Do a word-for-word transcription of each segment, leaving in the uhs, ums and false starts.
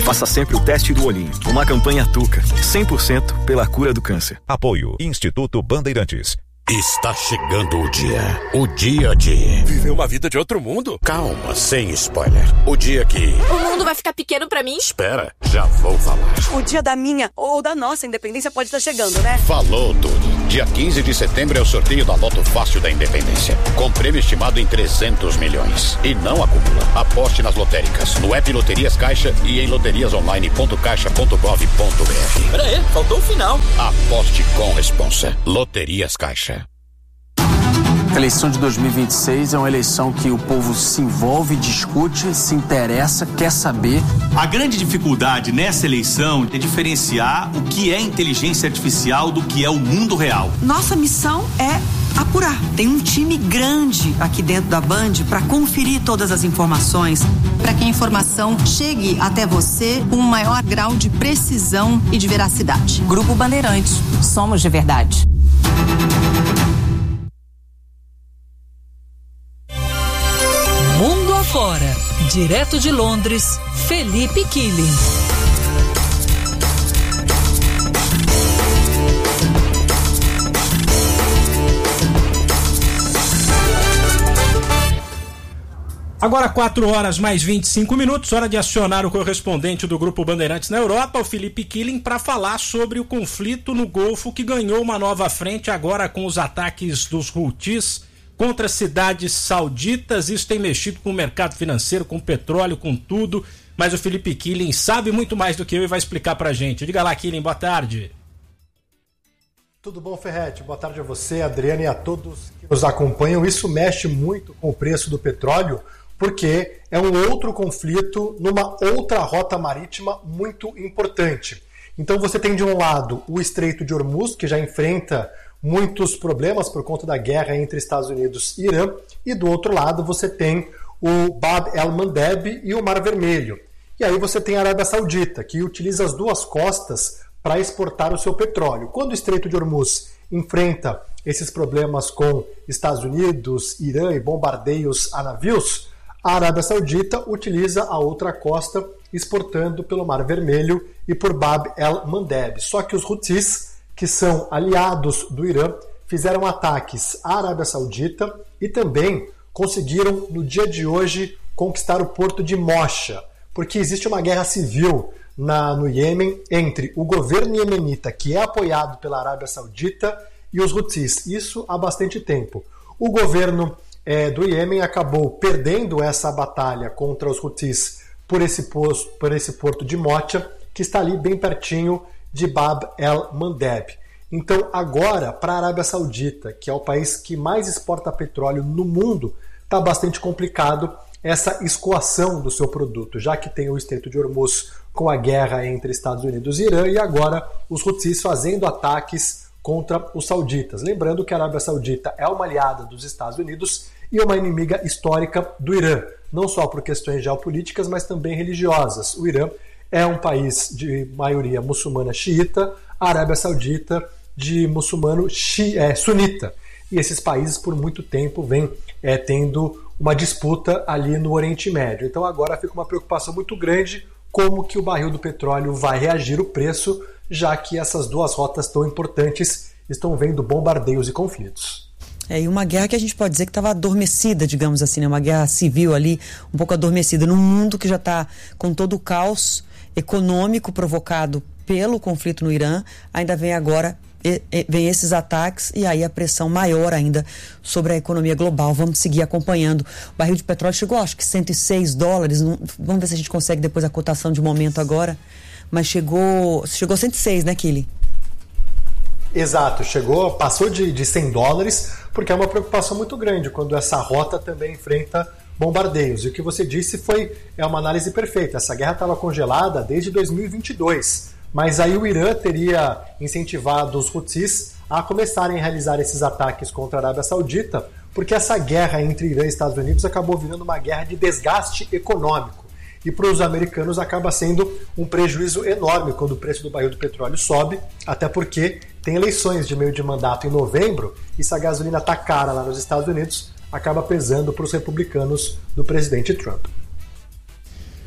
Faça sempre o teste do olhinho. Uma campanha Tuca, cem por cento pela cura do câncer. Apoio Instituto Bandeirantes. Está chegando o dia. O dia de... Viver uma vida de outro mundo? Calma, sem spoiler. O dia que... O mundo vai ficar pequeno pra mim? Espera, já vou falar. O dia da minha ou da nossa independência pode estar chegando, né? Falou tudo. Dia quinze de setembro é o sorteio da Loto Fácil da Independência. Com prêmio estimado em trezentos milhões. E não acumula. Aposte nas lotéricas, no app Loterias Caixa e em loterias online ponto caixa ponto gov ponto br. Pera aí, faltou o final. Aposte com responsa. Loterias Caixa. A eleição de dois mil e vinte e seis é uma eleição que o povo se envolve, discute, se interessa, quer saber. A grande dificuldade nessa eleição é diferenciar o que é inteligência artificial do que é o mundo real. Nossa missão é apurar. Tem um time grande aqui dentro da Band para conferir todas as informações. Para que a informação chegue até você com um maior grau de precisão e de veracidade. Grupo Bandeirantes. Somos de verdade. Mundo afora, direto de Londres, Felipe Killing. Agora quatro horas mais vinte e cinco minutos, hora de acionar o correspondente do Grupo Bandeirantes na Europa, o Felipe Killing, para falar sobre o conflito no Golfo que ganhou uma nova frente agora com os ataques dos Houthis contra cidades sauditas. Isso tem mexido com o mercado financeiro, com o petróleo, com tudo, mas o Felipe Killing sabe muito mais do que eu e vai explicar pra gente. Diga lá, Killing, boa tarde. Tudo bom, Ferretti? Boa tarde a você, Adriana, e a todos que nos acompanham. Isso mexe muito com o preço do petróleo, porque é um outro conflito numa outra rota marítima muito importante. Então você tem de um lado o Estreito de Hormuz, que já enfrenta muitos problemas por conta da guerra entre Estados Unidos e Irã, e do outro lado você tem o Bab el-Mandeb e o Mar Vermelho. E aí você tem a Arábia Saudita, que utiliza as duas costas para exportar o seu petróleo. Quando o Estreito de Hormuz enfrenta esses problemas com Estados Unidos, Irã e bombardeios a navios, a Arábia Saudita utiliza a outra costa exportando pelo Mar Vermelho e por Bab el-Mandeb. Só que os Houthis, que são aliados do Irã, fizeram ataques à Arábia Saudita e também conseguiram, no dia de hoje, conquistar o porto de Mocha, porque existe uma guerra civil na, no Iêmen entre o governo iemenita, que é apoiado pela Arábia Saudita, e os Houthis. Isso há bastante tempo. O governo é, do Iêmen acabou perdendo essa batalha contra os Houthis por esse, posto, por esse porto de Mocha, que está ali bem pertinho de Bab el-Mandeb. Então agora, para a Arábia Saudita, que é o país que mais exporta petróleo no mundo, está bastante complicado essa escoação do seu produto, já que tem o Estreito de Hormuz com a guerra entre Estados Unidos e Irã, e agora os Houthis fazendo ataques contra os sauditas. Lembrando que a Arábia Saudita é uma aliada dos Estados Unidos e uma inimiga histórica do Irã, não só por questões geopolíticas, mas também religiosas. O Irã é um país de maioria muçulmana xiita, a Arábia Saudita de muçulmano xi, é, sunita. E esses países por muito tempo vêm é, tendo uma disputa ali no Oriente Médio. Então agora fica uma preocupação muito grande como que o barril do petróleo vai reagir o preço, já que essas duas rotas tão importantes estão vendo bombardeios e conflitos. É, e uma guerra que a gente pode dizer que estava adormecida, digamos assim, né? Uma guerra civil ali, um pouco adormecida, num mundo que já está com todo o caos econômico provocado pelo conflito no Irã, ainda vem agora, e, e, vem esses ataques e aí a pressão maior ainda sobre a economia global. Vamos seguir acompanhando. O barril de petróleo chegou, acho que cento e seis dólares, não, vamos ver se a gente consegue depois a cotação de momento agora, mas chegou, chegou cento e seis, né, Killing? Exato, chegou, passou de, de cem dólares, porque é uma preocupação muito grande quando essa rota também enfrenta bombardeios. E o que você disse foi é uma análise perfeita. Essa guerra estava congelada desde dois mil e vinte e dois, mas aí o Irã teria incentivado os Houthis a começarem a realizar esses ataques contra a Arábia Saudita, porque essa guerra entre Irã e Estados Unidos acabou virando uma guerra de desgaste econômico. E para os americanos acaba sendo um prejuízo enorme quando o preço do barril do petróleo sobe, até porque tem eleições de meio de mandato em novembro, e se a gasolina está cara lá nos Estados Unidos, acaba pesando para os republicanos do presidente Trump.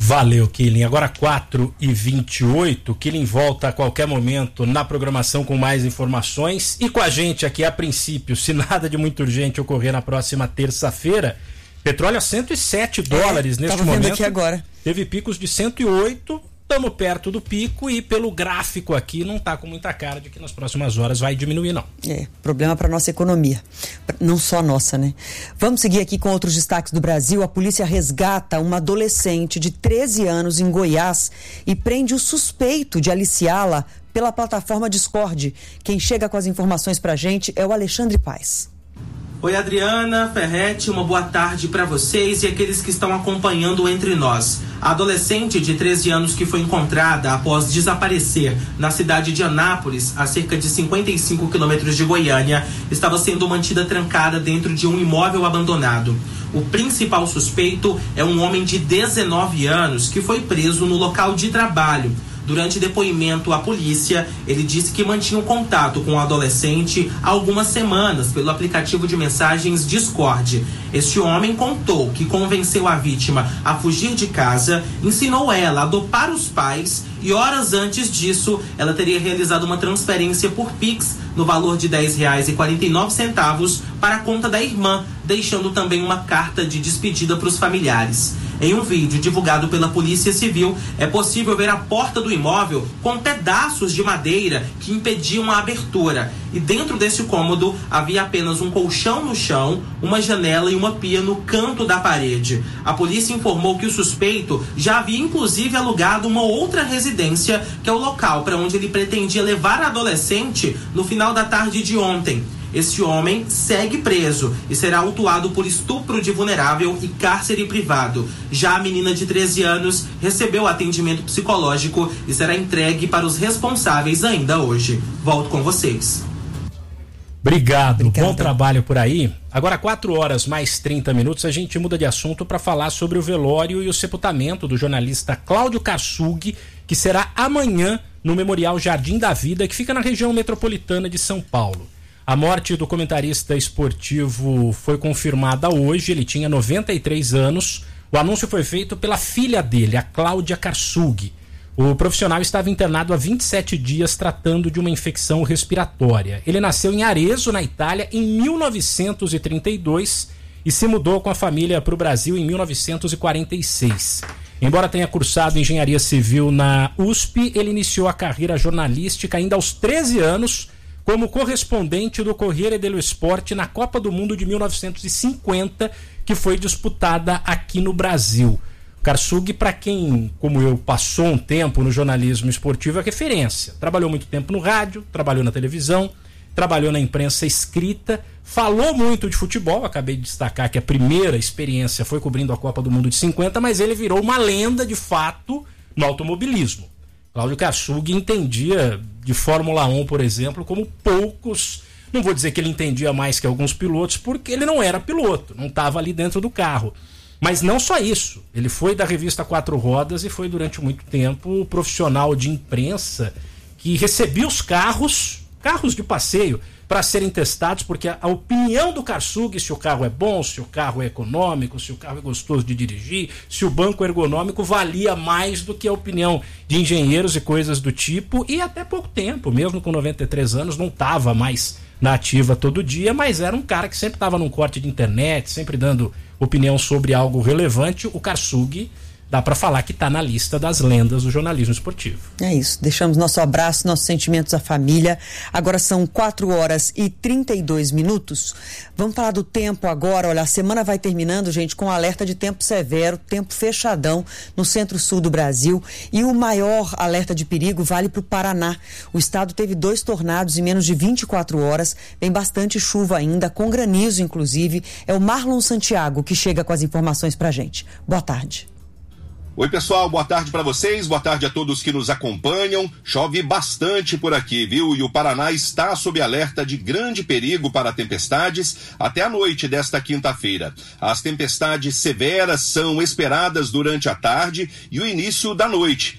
Valeu, Killing. Agora quatro e vinte e oito, Killing volta a qualquer momento na programação com mais informações e com a gente aqui a princípio, se nada de muito urgente ocorrer na próxima terça-feira, petróleo a cento e sete dólares é, neste momento. Aqui agora. Teve picos de cento e oito, estamos perto do pico e pelo gráfico aqui não está com muita cara de que nas próximas horas vai diminuir, não. É, problema para nossa economia, não só nossa, né? Vamos seguir aqui com outros destaques do Brasil. A polícia resgata uma adolescente de treze anos em Goiás e prende o suspeito de aliciá-la pela plataforma Discord. Quem chega com as informações pra gente é o Alexandre Paes. Oi, Adriana, Ferretti, uma boa tarde para vocês e aqueles que estão acompanhando Entre Nós. A adolescente de treze anos que foi encontrada após desaparecer na cidade de Anápolis, a cerca de cinquenta e cinco quilômetros de Goiânia, estava sendo mantida trancada dentro de um imóvel abandonado. O principal suspeito é um homem de dezenove anos que foi preso no local de trabalho. Durante depoimento à polícia, ele disse que mantinha um contato com o adolescente há algumas semanas pelo aplicativo de mensagens Discord. Este homem contou que convenceu a vítima a fugir de casa, ensinou ela a dopar os pais e horas antes disso, ela teria realizado uma transferência por Pix no valor de dez reais e quarenta e nove centavos para a conta da irmã, deixando também uma carta de despedida para os familiares. Em um vídeo divulgado pela Polícia Civil, é possível ver a porta do imóvel com pedaços de madeira que impediam a abertura. E dentro desse cômodo havia apenas um colchão no chão, uma janela e uma pia no canto da parede. A polícia informou que o suspeito já havia inclusive alugado uma outra residência, que é o local para onde ele pretendia levar a adolescente no final da tarde de ontem. Este homem segue preso e será autuado por estupro de vulnerável e cárcere privado. Já a menina de treze anos recebeu atendimento psicológico e será entregue para os responsáveis ainda hoje. Volto com vocês. Obrigado, Obrigada. Bom trabalho por aí. Agora quatro horas mais trinta minutos, a gente muda de assunto para falar sobre o velório e o sepultamento do jornalista Cláudio Karsug, que será amanhã no Memorial Jardim da Vida, que fica na região metropolitana de São Paulo. A morte do comentarista esportivo foi confirmada hoje, ele tinha noventa e três anos. O anúncio foi feito pela filha dele, a Cláudia Karsug. O profissional estava internado há vinte e sete dias tratando de uma infecção respiratória. Ele nasceu em Arezzo, na Itália, em mil novecentos e trinta e dois e se mudou com a família para o Brasil em mil novecentos e quarenta e seis. Embora tenha cursado engenharia civil na U S P, ele iniciou a carreira jornalística ainda aos treze anos, como correspondente do Corriere dello Sport na Copa do Mundo de mil novecentos e cinquenta, que foi disputada aqui no Brasil. Karsug, para quem, como eu, passou um tempo no jornalismo esportivo, é referência. Trabalhou muito tempo no rádio, trabalhou na televisão, trabalhou na imprensa escrita, falou muito de futebol. Acabei de destacar que a primeira experiência foi cobrindo a Copa do Mundo de cinquenta, mas ele virou uma lenda, de fato, no automobilismo. Cláudio Karsug entendia de Fórmula um, por exemplo, como poucos. Não vou dizer que ele entendia mais que alguns pilotos, porque ele não era piloto, não estava ali dentro do carro. Mas não só isso, ele foi da revista Quatro Rodas e foi durante muito tempo o profissional de imprensa que recebia os carros, carros de passeio, para serem testados, porque a opinião do Karsug, se o carro é bom, se o carro é econômico, se o carro é gostoso de dirigir, se o banco é ergonômico, valia mais do que a opinião de engenheiros e coisas do tipo. E até pouco tempo, mesmo com noventa e três anos, não estava mais na ativa todo dia, mas era um cara que sempre estava num corte de internet, sempre dando opinião sobre algo relevante. O Karsug, dá para falar que está na lista das lendas do jornalismo esportivo. É isso, deixamos nosso abraço, nossos sentimentos à família. Agora são quatro horas e trinta e dois minutos. Vamos falar do tempo agora. Olha, a semana vai terminando, gente, com alerta de tempo severo, tempo fechadão no centro-sul do Brasil. E o maior alerta de perigo vale para o Paraná. O estado teve dois tornados em menos de vinte e quatro horas. Tem bastante chuva ainda, com granizo, inclusive. É o Marlon Santiago que chega com as informações para a gente. Boa tarde. Oi, pessoal, boa tarde para vocês, boa tarde a todos que nos acompanham. Chove bastante por aqui, viu? E o Paraná está sob alerta de grande perigo para tempestades até a noite desta quinta-feira. As tempestades severas são esperadas durante a tarde e o início da noite.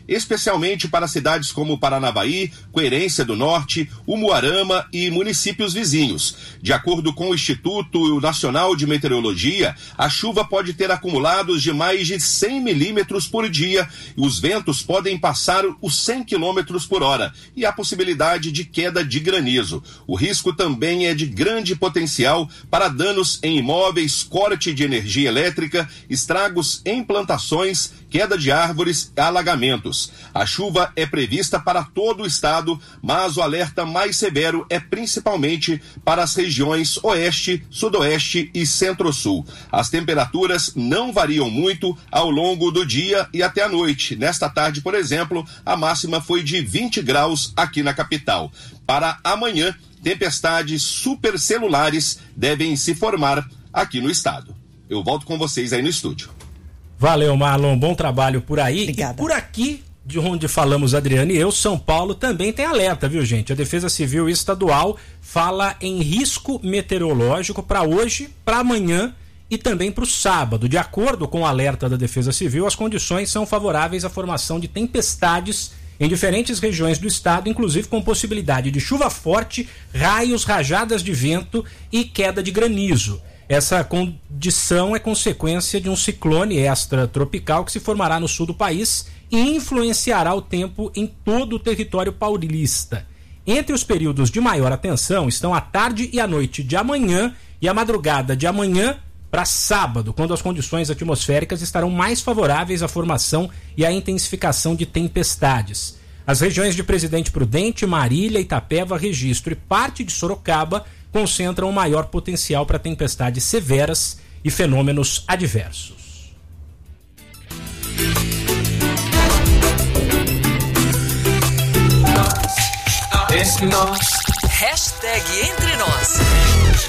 especialmente para cidades como Paranavaí, Querência do Norte, Umuarama e municípios vizinhos. De acordo com o Instituto Nacional de Meteorologia, a chuva pode ter acumulados de mais de cem milímetros por dia e os ventos podem passar os cem quilômetros por hora e há possibilidade de queda de granizo. O risco também é de grande potencial para danos em imóveis, corte de energia elétrica, estragos em plantações, queda de árvores e alagamentos. A chuva é prevista para todo o estado, mas o alerta mais severo é principalmente para as regiões oeste, sudoeste e centro-sul. As temperaturas não variam muito ao longo do dia e até a noite. Nesta tarde, por exemplo, a máxima foi de vinte graus aqui na capital. Para amanhã, tempestades supercelulares devem se formar aqui no estado. Eu volto com vocês aí no estúdio. Valeu, Marlon, bom trabalho por aí. Obrigada. E por aqui, de onde falamos Adriane e eu, São Paulo também tem alerta, viu, gente? A Defesa Civil Estadual fala em risco meteorológico para hoje, para amanhã e também para o sábado. De acordo com o alerta da Defesa Civil, as condições são favoráveis à formação de tempestades em diferentes regiões do estado, inclusive com possibilidade de chuva forte, raios, rajadas de vento e queda de granizo. Essa condição é consequência de um ciclone extratropical que se formará no sul do país e influenciará o tempo em todo o território paulista. Entre os períodos de maior atenção estão a tarde e a noite de amanhã e a madrugada de amanhã para sábado, quando as condições atmosféricas estarão mais favoráveis à formação e à intensificação de tempestades. As regiões de Presidente Prudente, Marília, Itapeva, Registro e parte de Sorocaba concentram o maior potencial para tempestades severas e fenômenos adversos. Hashtag Entre Nós.